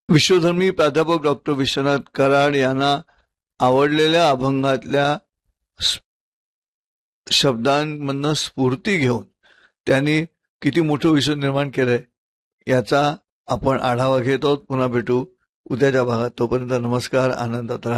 विश्वधर्मी प्राध्यापक डॉक्टर विश्वनाथ कराड यांना आवडलेल्या अभंगातल्या शब्दांमधनं स्फूर्ती घेऊन त्यांनी किती मोठं विश्व निर्माण केलंय याचा आपण आढावा घेत आहोत. पुन्हा भेटू उद्याच्या भागात. तोपर्यंत नमस्कार. आनंदात राहा.